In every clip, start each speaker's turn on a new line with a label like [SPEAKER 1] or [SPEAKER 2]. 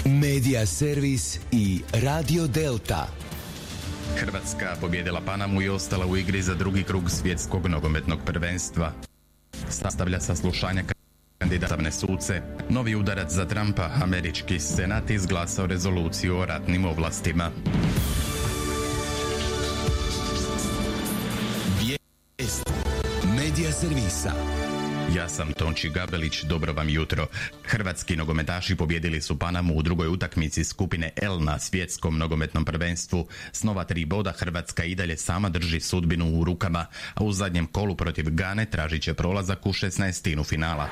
[SPEAKER 1] Medija Servis i Radio Delta.
[SPEAKER 2] Hrvatska pobjedila Panamu i ostala u igri za drugi krug svjetskog nogometnog prvenstva. Sastavlja saslušanja kandidata za suce. Novi udarac za Trumpa, američki senat izglasao rezoluciju o ratnim ovlastima.
[SPEAKER 1] Vijest Medija Servisa.
[SPEAKER 2] Ja sam Tonči Gabelić, dobro vam jutro. Hrvatski nogometaši pobjedili su Panamu u drugoj utakmici skupine L na svjetskom nogometnom prvenstvu. S nova 3 boda Hrvatska i dalje sama drži sudbinu u rukama, a u zadnjem kolu protiv Gane tražit će prolazak u 16. finala.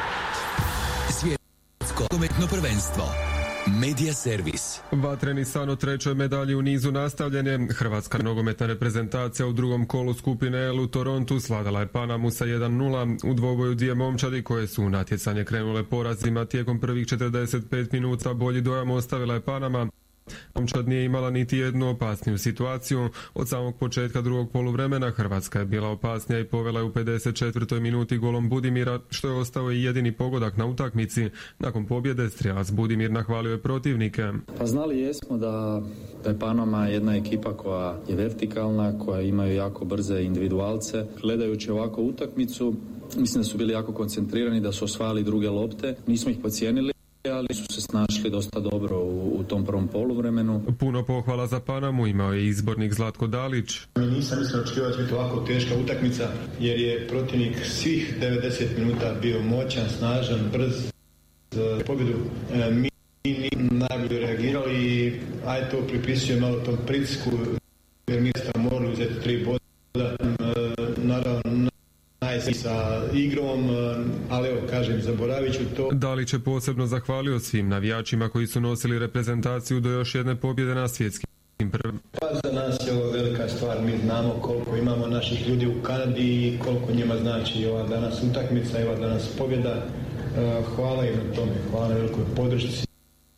[SPEAKER 1] Svjetsko nogometno prvenstvo. Medija Servis.
[SPEAKER 3] Vatreni san o trećoj medalji u nizu nastavljen je. Hrvatska nogometna reprezentacija u drugom kolu skupine L u Torontu svladala je Panamu sa 1:0 u dvoboju dvije momčadi koje su u natjecanje krenule porazima. Tijekom prvih 45 minuta bolji dojam ostavila je Panama. Momčad nije imala niti jednu opasniju situaciju. Od samog početka drugog poluvremena Hrvatska je bila opasnija i povela je u 54. minuti golom Budimira, što je ostao i jedini pogodak na utakmici. Nakon pobjede strijelac Budimir nahvalio je protivnike.
[SPEAKER 4] Pa znali jesmo da je Panama jedna ekipa koja je vertikalna, koja imaju jako brze individualce. Gledajući ovako utakmicu, mislim da su bili jako koncentrirani, da su osvajali druge lopte. Nismo ih podcijenili, ali su se snašli dosta dobro u tom prvom poluvremenu.
[SPEAKER 3] Puno pohvala za Panamu imao je izbornik Zlatko Dalić.
[SPEAKER 5] Nisam mislio očekivati biti ovako teška utakmica, jer je protivnik svih 90 minuta bio moćan, snažan, brz. Za pobjedu mi najbolje reagirali i to pripisuje malo tom pritisku, jer mi smo morali uzeti 3 boda. Naravno, sa igrom, ali evo kažem, zaboravit ću to.
[SPEAKER 3] Dalić je posebno zahvalio svim navijačima koji su nosili reprezentaciju do još jedne pobjede na svjetskim prvenstvima.
[SPEAKER 5] Pa za nas je ovo velika stvar, mi znamo koliko imamo naših ljudi u Kanadi i koliko njima znači ova danas utakmica, ova danas pobjeda. Hvala im na tome, hvala na velikoj podršci.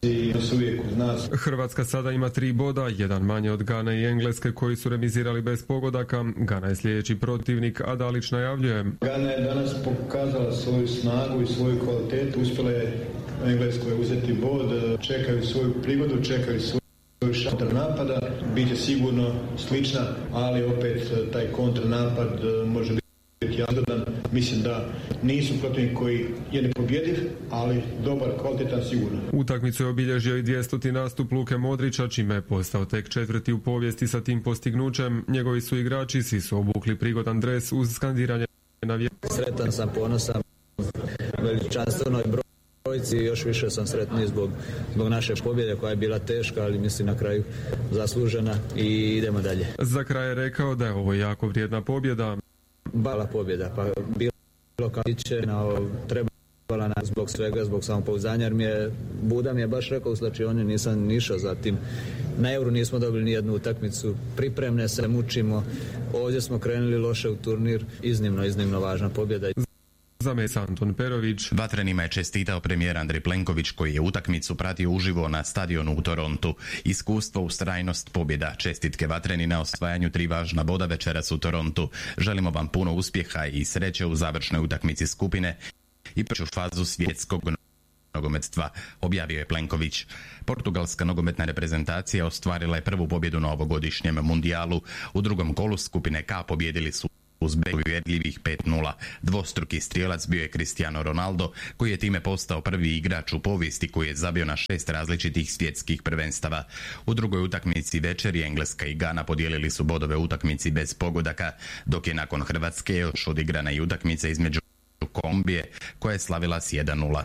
[SPEAKER 3] Hrvatska sada ima 3 boda, jedan manje od Gane i Engleske koji su remizirali bez pogodaka. Gana je sljedeći protivnik, a Dalić najavljuje.
[SPEAKER 5] Gana je danas pokazala svoju snagu i svoju kvalitetu, uspjela je Engleskoj uzeti bod, čekaju svoju prigodu, čekaju svoj kontranapada, bit će sigurno slična, ali opet taj kontranapad može biti jadan. Mislim da nisu protivnik koji je nepobjediv, ali dobar, kvalitetan sigurno.
[SPEAKER 3] Utakmicu je obilježio i 200. nastup Luke Modrića, čime je postao tek 4. u povijesti sa tim postignućem. Njegovi su igrači, svi su obukli prigodan dres uz skandiranje navijača.
[SPEAKER 6] Sretan sam, ponosan, veličanstvenoj brojci, još više sam sretniji zbog naše pobjede koja je bila teška, ali mislim na kraju zaslužena i idemo dalje.
[SPEAKER 3] Za kraj je rekao da je ovo jako vrijedna pobjeda.
[SPEAKER 6] Bala pobjeda, pa bilo kao tiče, trebala nam zbog svega, zbog samopouzdanja, jer Buda mi je baš rekao u slačioni, nisam nišao za tim. Na Euru nismo dobili ni jednu utakmicu, pripremne se mučimo, ovdje smo krenuli loše u turnir, iznimno važna pobjeda.
[SPEAKER 3] Za Mesa Anton Perović.
[SPEAKER 2] Vatrenima je čestitao premijer Andrej Plenković koji je utakmicu pratio uživo na stadionu u Torontu. Iskustvo, ustrajnost, pobjeda. Čestitke Vatreni na osvajanju 3 važna boda večeras u Torontu. Želimo vam puno uspjeha i sreće u završnoj utakmici skupine i prvu fazu svjetskog nogometstva, objavio je Plenković. Portugalska nogometna reprezentacija ostvarila je prvu pobjedu na ovogodišnjem mundijalu. U drugom kolu skupine K pobjedili su uz uvjerljivih 5:0. Dvostruki strijelac bio je Cristiano Ronaldo, koji je time postao prvi igrač u povijesti koji je zabio na 6 različitih svjetskih prvenstava. U drugoj utakmici večeri Engleska i Gana podijelili su bodove u utakmici bez pogodaka, dok je nakon Hrvatske još odigrana i utakmica između Kolumbije koja je slavila s 1:0.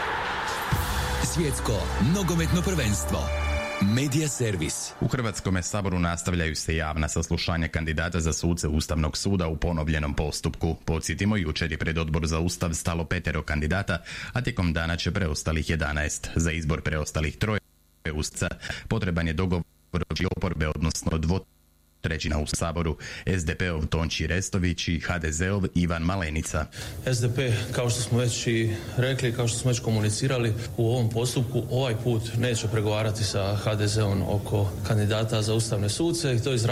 [SPEAKER 1] Svjetsko nogometno prvenstvo. Medija Servis.
[SPEAKER 2] U Hrvatskome saboru nastavljaju se javna saslušanja kandidata za suce Ustavnog suda u ponovljenom postupku. Podsjetimo, jučer je pred Odbor za Ustav stalo 5 kandidata, a tijekom dana će preostalih 11. Za izbor preostalih 3 usca potreban je dogovor oporbe, odnosno 2/3 u Saboru. SDP-ov Tonči Restović i HDZ-ov Ivan Malenica.
[SPEAKER 7] SDP, kao što smo već i rekli, kao što smo već komunicirali, u ovom postupku ovaj put neće pregovarati sa HDZ-om oko kandidata za ustavne suce, i to iz razloga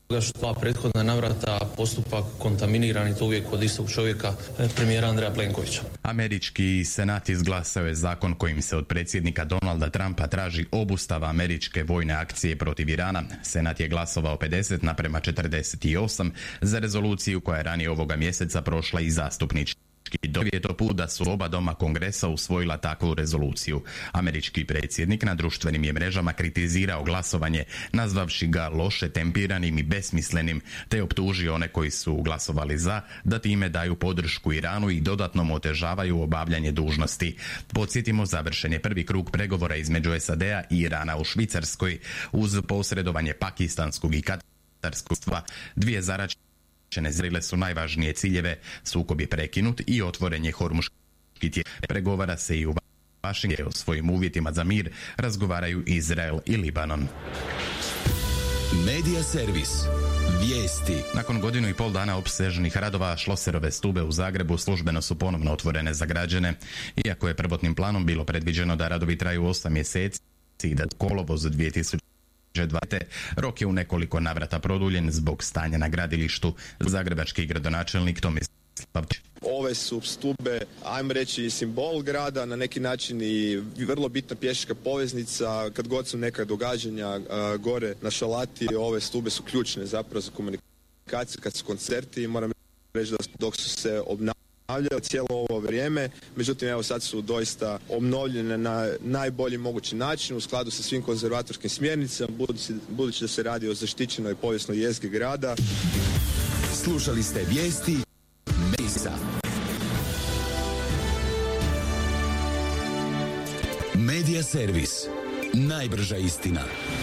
[SPEAKER 7] što dva prethodna navrata postupak kontaminiran i to uvijek od istog čovjeka, premijera Andreja Plenkovića.
[SPEAKER 2] Američki senat izglasao je zakon kojim se od predsjednika Donalda Trumpa traži obustava američke vojne akcije protiv Irana. Senat je glasovao 50:48 za rezoluciju koja je ranije ovoga mjeseca prošla i zastupnički. Prvi je to put da su oba doma Kongresa usvojila takvu rezoluciju. Američki predsjednik na društvenim je mrežama kritizirao glasovanje, nazvavši ga loše tempiranim i besmislenim, te optužio one koji su glasovali za da time daju podršku Iranu i dodatno mu otežavaju obavljanje dužnosti. Podsjetimo, završen je prvi krug pregovora između SAD-a i Irana u Švicarskoj uz posredovanje pakistanskog i katarskog. Dvije zaračene zrile su najvažnije ciljeve, sukob je prekinut i otvoren je Hormuški tijek. Pregovara se i u Vašingtonu. O svojim uvjetima za mir razgovaraju Izrael i Libanon.
[SPEAKER 1] Medija servis. Vijesti.
[SPEAKER 2] Nakon 1,5 dana opsežnih radova, Šloserove stube u Zagrebu službeno su ponovno otvorene za građane. Iako je prvotnim planom bilo predviđeno da radovi traju 8 mjeseci i da kolovoz 2020. Rok je u nekoliko navrata produljen zbog stanja na gradilištu. Zagrebački gradonačelnik Tomislav.
[SPEAKER 8] Ove su stube, ajmo reći, simbol grada, na neki način i vrlo bitna pješačka poveznica. Kad god su neka događanja gore na Šalati, ove stube su ključne zapravo za komunikaciju, kad su koncerti. Moram reći da dok su se obnavljali cijelo ovo vrijeme, međutim evo sad su doista obnovljene na najbolji mogući način u skladu sa svim konzervatorskim smjernicama, budući da se radi o zaštićenoj povijesnoj jezgri grada.
[SPEAKER 1] Slušali ste vijesti Mesa. Medija servis. Najbrža istina.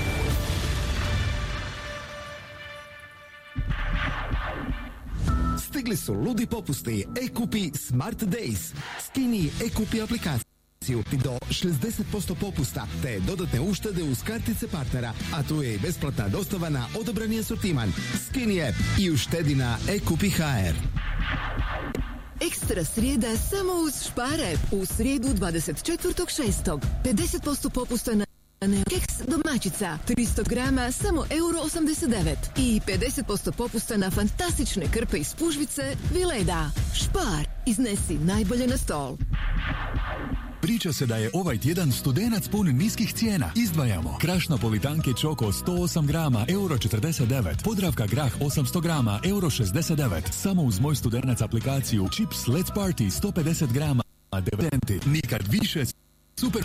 [SPEAKER 9] Stigli su ludi popusti e-kupi Smart Days. Skini e-kupi aplikaciju do 60% popusta te dodatne uštede uz kartice partnera, a tu je i besplatna dostava na odabrani asortiman. Skini app i uštedi na e-kupi HR.
[SPEAKER 10] Ekstra srijeda samo uz Špare. U srijedu 24.6. 50% popusta na keks domaćica 300 grama samo €89 i 50% popusta na fantastične krpe iz spužvice Vileda. Špar, iznesi najbolje na stol.
[SPEAKER 11] Priča se da je ovaj tjedan Studenac pun niskih cijena. Izdvajamo Kraš Napolitanke Čoko 108 grama €49, Podravka Grah 800 grama €69. Samo uz Moj Studenac aplikaciju Chips Let's Party 150 grama €90. Nikad više super.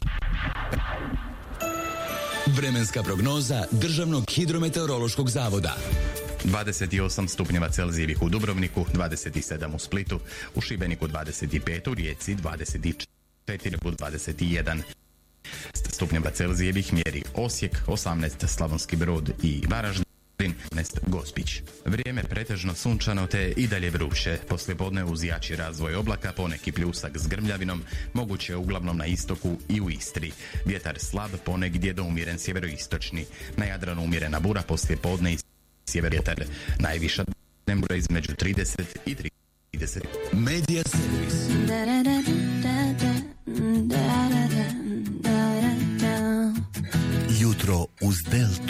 [SPEAKER 1] Vremenska prognoza Državnog hidrometeorološkog zavoda.
[SPEAKER 2] 28 stupnjeva Celzijevih u Dubrovniku, 27 u Splitu, u Šibeniku 25, u Rijeci 24, u 21 stupnjeva Celzijevih mjeri Osijek, 18 Slavonski Brod i Varaždin, 13 Gospić. Vrijeme pretežno sunčano te i dalje vruće. Poslijepodne uz jači razvoj oblaka, poneki pljusak s grmljavinom, moguće uglavnom na istoku i u Istri. Vjetar slab, ponegdje do umjeren sjeveroistočni. Na Jadranu umjerena bura, poslijepodne i sjever vjetar. Najviša temperatura između 30 i 30.
[SPEAKER 1] Medija servis.
[SPEAKER 9] Jutro uz Delta.